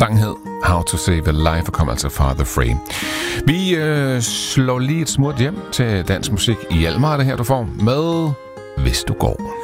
Sangen hed How to Save a Life og kom altså fra The Fray. Vi slår lige et smut hjem til dansk musik i Almar, det her du får med Hvis du går.